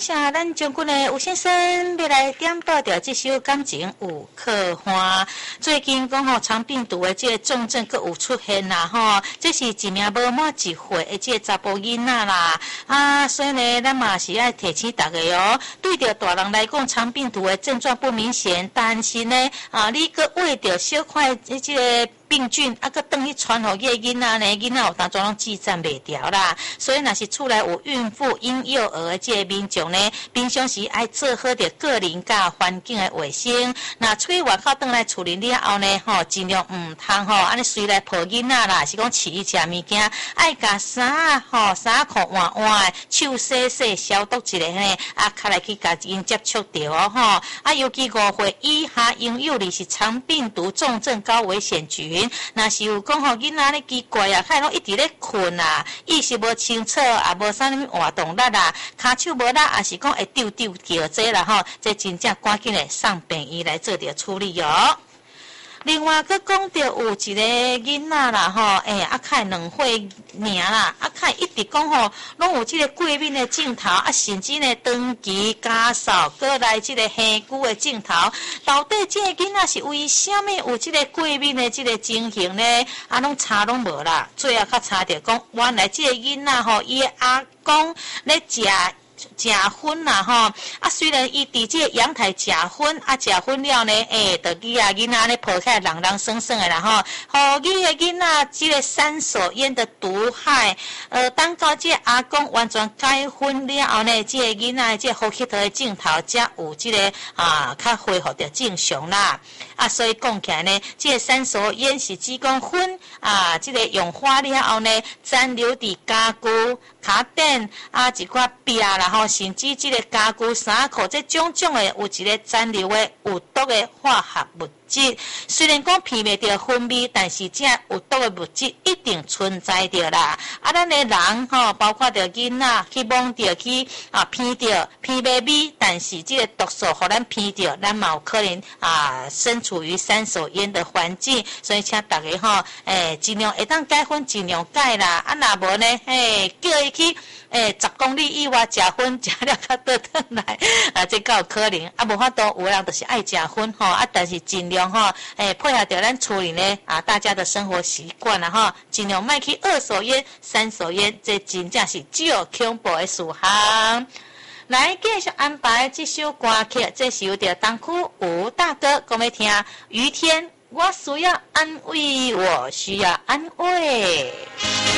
谢咱将军的吴先生要来点播着这首感情有可欢。最近讲吼肠病毒的这个重症佫有出现啦吼，这是一名无满1岁的这个查甫囡仔啦所以呢，咱嘛是爱提醒大家哦，对着大人来讲，肠病毒的症状不明显，但是呢你佫为着小块这个病菌佫等去传互个囡仔呢，囡仔有当中拢记赞袂掉啦，所以若是厝内有孕妇、婴幼儿的这个民众呢，平常时爱做好着个人甲环境的卫生。那出去外口倒来厝里了后呢，尽量唔通安尼随来抱囡仔啦，是讲饲伊食物件，爱甲衫衫裤换换的，手洗洗消毒一下呢，较来去甲因接触着哦尤其5岁以下婴幼儿是肠病毒重症高危险群。若是有讲囡仔咧奇怪看拢一直咧困意识无清楚，也无啥物活动力骹手无力，也是讲会丢叫这啦这真正赶紧的上病院来做着处理哦。另外，佮讲到有一个囡仔啦较2岁尔啦，较一直讲拢有这个过敏的镜头甚至呢长期家扫，佮来这个黑菇的镜头，到底这个囡仔是为什么有这个过敏的这个情形呢？拢查拢无啦，最后较查着讲，原来这个囡仔伊的阿公咧食薰啦虽然伊伫这阳台食薰食薰了呢就去囡仔咧抱起来朗朗声声的啦互伊的囡仔这个3手烟的毒害等到这阿公完全解薰了后呢，这个囡仔这呼吸道的镜头才有这个较恢复着正常啦所以讲起来呢，这个3手烟是指讲薰这个用化了后呢，残留伫家具卡垫一寡壁啦甚至这个家具衫裤这种的有一个残留的有毒的化学物质，虽然讲闻袂到薰味，但是这有毒的物质一定存在着啦咱的人包括着囡仔去摸着去闻着闻袂味，但是这个毒素互咱闻着，咱嘛有可能身处于3手烟的环境，所以请大家尽量会当解薰尽量解啦若无呢叫伊去10公里以外食薰，食了较倒转来这较有可能无法度有人就是爱食薰但是尽量配合着咱厝里呢大家的生活习惯啦尽量莫去2手烟、3手烟，这真正是最恐怖的事项。来继续安排这首歌曲，这是由着东区吴大哥讲要听于天，我需要安慰，我需要安慰。